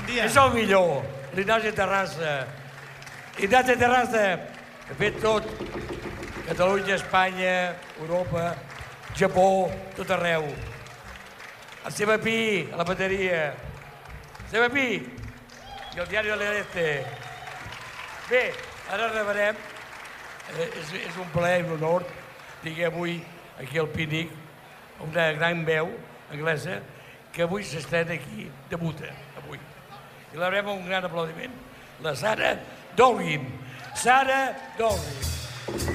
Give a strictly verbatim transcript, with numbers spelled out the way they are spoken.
És el millor. L'Ignasi Terrassa. Ignasi Terrassa ha fet tot. Catalunya, Espanya, Europa, Japó, tot arreu. Esteve Pi, a la bateria. Esteve Pi, i el diari de l'Este. Bé, ara rebrem, és, és un plaer i un honor, digui avui aquí al Pínic, una gran veu anglesa que avui s'estrena aquí, debuta avui. I la rebrem amb un gran aplaudiment. La Sarah Dolgin. Sarah Dolgin.